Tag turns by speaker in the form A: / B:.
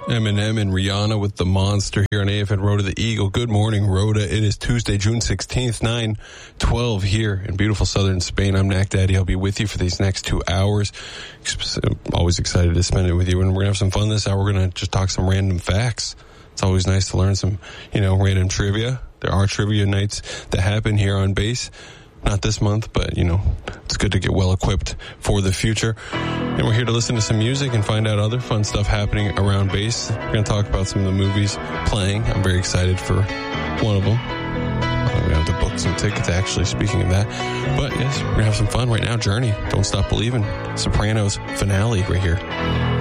A: Eminem and Rihanna with The Monster here on AFN Road to the Eagle. Good morning, Rhoda. It is Tuesday, June 16th, 9:12 here in beautiful southern Spain. I'm Knack Daddy. I'll be with you for these next 2 hours. I'm always excited to spend it with you, and we're going to have some fun this hour. We're going to just talk some random facts. It's always nice to learn some, random trivia. There are trivia nights that happen here on base. Not this month, but, it's good to get well equipped for the future. And we're here to listen to some music and find out other fun stuff happening around base. We're going to talk about some of the movies playing. I'm very excited for one of them. We're going to have to book some tickets, actually, speaking of that. But, yes, we're going to have some fun right now. Journey, Don't Stop Believing. Sopranos finale right here.